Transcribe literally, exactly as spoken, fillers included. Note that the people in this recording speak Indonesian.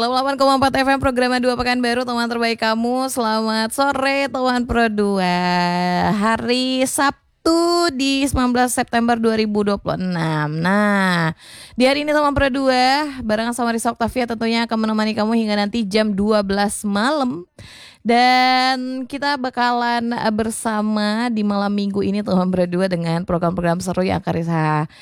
delapan koma empat F M Programa dua Pekanbaru, teman terbaik kamu. Selamat sore teman Pro dua. Hari Sabtu di sembilan belas September dua ribu dua puluh enam. Nah, di hari ini teman Pro dua barengan sama Risa Octavia tentunya akan menemani kamu hingga nanti jam dua belas malam. Dan kita bakalan bersama di malam minggu ini teman Pro dua dengan program-program seru yang akan Risa